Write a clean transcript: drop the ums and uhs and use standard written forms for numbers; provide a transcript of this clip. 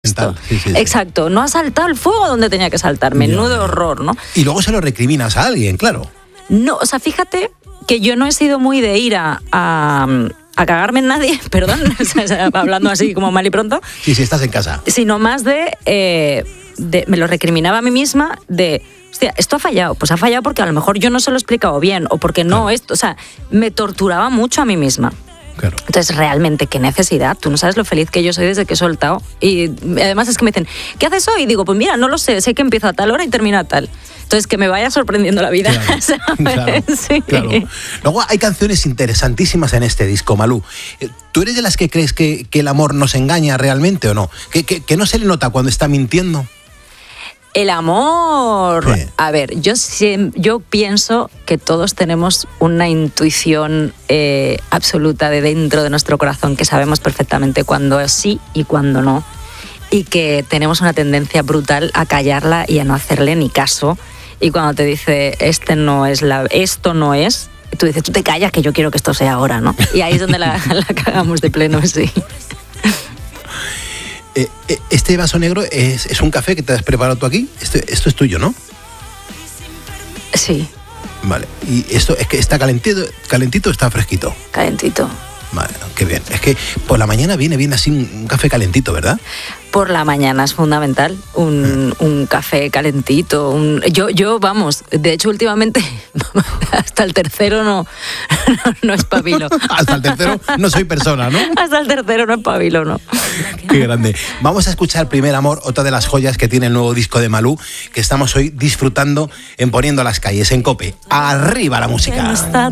esto. Sí. Exacto, no ha saltado el fuego donde tenía que saltar. Menudo horror, ¿no? Y luego se lo recriminas a alguien, claro. No, o sea, fíjate que yo no he sido muy de ir a cagarme en nadie, perdón, hablando así como mal y pronto. Sí, estás en casa. Sino más de me lo recriminaba a mí misma de, hostia, esto ha fallado. Pues ha fallado porque a lo mejor yo no se lo he explicado bien o porque no claro. esto, o sea, me torturaba mucho a mí misma. Claro. Entonces, realmente, qué necesidad. Tú no sabes lo feliz que yo soy desde que he soltado. Y además es que me dicen, ¿qué haces hoy? Y digo, pues mira, no lo sé que empiezo a tal hora y termino a tal. Entonces, que me vaya sorprendiendo la vida. Claro, sí. Claro. Luego hay canciones interesantísimas en este disco, Malú. ¿Tú eres de las que crees que el amor nos engaña realmente o no? ¿Que no se le nota cuando está mintiendo? El amor. Sí. A ver, yo pienso que todos tenemos una intuición absoluta de dentro de nuestro corazón, que sabemos perfectamente cuándo sí y cuándo no. Y que tenemos una tendencia brutal a callarla y a no hacerle ni caso. Y cuando te dice, esto no es, tú dices, tú te callas que yo quiero que esto sea ahora, ¿no? Y ahí es donde la cagamos de pleno, sí. Este vaso negro es un café que te has preparado tú aquí. Esto es tuyo, ¿no? Sí. Vale. ¿Y esto es que está calentito o está fresquito? Calentito. Vale, qué bien. Es que por la mañana viene bien así un café calentito, ¿verdad? Por la mañana es fundamental un café calentito. Yo, vamos, de hecho últimamente hasta el tercero no espabilo. Hasta el tercero no soy persona, ¿no? Hasta el tercero no espabilo, ¿no? Qué grande. Vamos a escuchar Primer Amor, otra de las joyas que tiene el nuevo disco de Malú, que estamos hoy disfrutando en Poniendo las Calles, en COPE. ¡Arriba la música!